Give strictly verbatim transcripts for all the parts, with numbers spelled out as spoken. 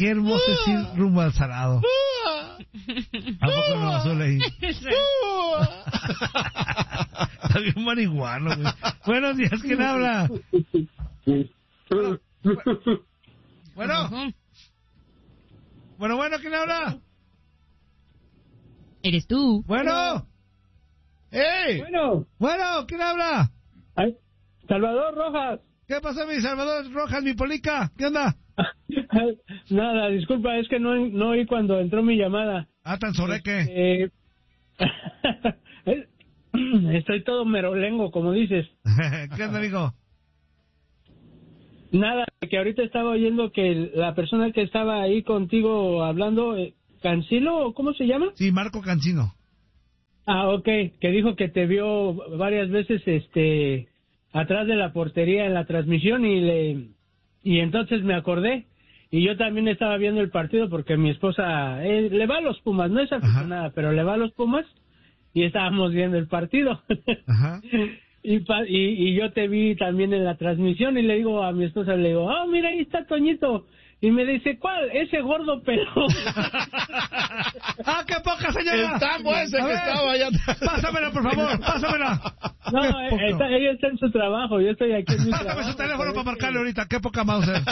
qué hermoso es ir rumbo al Salado. ¿A poco no, Zuley? Está bien marihuano, güey. Buenos días, ¿quién habla? Bueno. Bueno, bueno, ¿quién habla? Eres tú. Bueno. ¡Ey! Bueno. Bueno, ¿quién habla? Ay, Salvador Rojas. ¿Qué pasó, mi Salvador Rojas, mi polica? ¿Qué onda? Nada, disculpa, es que no, no oí cuando entró mi llamada. Ah, tan soleque. Eh, estoy todo merolengo, como dices. ¿Qué onda, amigo? Nada, que ahorita estaba oyendo que la persona que estaba ahí contigo hablando, eh, ¿Cancino? ¿Cómo se llama? Sí, Marco Cancino. Ah, ok, que dijo que te vio varias veces este atrás de la portería en la transmisión y le y entonces me acordé y yo también estaba viendo el partido porque mi esposa eh, le va a los Pumas, no es aficionada, Ajá. pero le va a los Pumas y estábamos viendo el partido. Ajá. y, pa, y y yo te vi también en la transmisión y le digo a mi esposa, le digo, oh, mira, ahí está Toñito. Y me dice, ¿cuál? Ese gordo pelón. ¡Ah, qué poca, señora! El tambo ese que estaba allá. Pásamela, por favor, pásamela. No, está, ella está en su trabajo, yo estoy aquí en mi Pásame trabajo. su teléfono para marcarle ahorita, qué poca Mauser.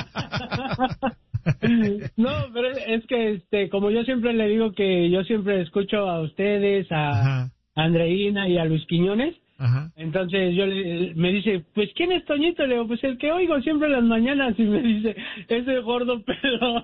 No, pero es que, este, como yo siempre le digo que yo siempre escucho a ustedes, a Ajá. Andreina y a Luis Quiñones. Ajá. Entonces yo le, me dice, pues ¿quién es Toñito? Le digo, pues el que oigo siempre en las mañanas y me dice, ese gordo pelón.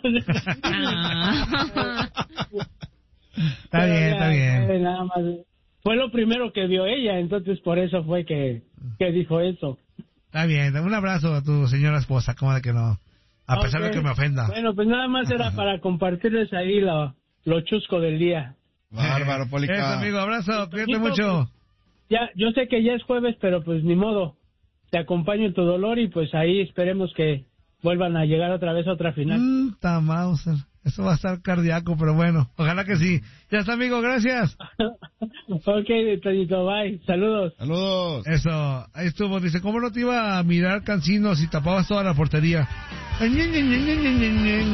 Ah. Está bien, está bien. Nada más. Fue lo primero que vio ella, entonces por eso fue que, que dijo eso. Está bien, un abrazo a tu señora esposa, como de que no, a pesar okay. de que me ofenda. Bueno, pues nada más era para compartirles ahí lo, lo chusco del día. Bárbaro, Polica. Eso, amigo, abrazo, cuídate mucho. Ya, yo sé que ya es jueves, pero pues ni modo. Te acompaño en tu dolor y pues ahí esperemos que vuelvan a llegar otra vez a otra final. Mm, Mauser. Eso va a estar cardíaco, pero bueno, ojalá que sí. Ya está, amigo, gracias. Ok, Toñito, bye. Saludos. Saludos. Eso, ahí estuvo. Dice, ¿cómo no te iba a mirar Cancino si tapabas toda la portería?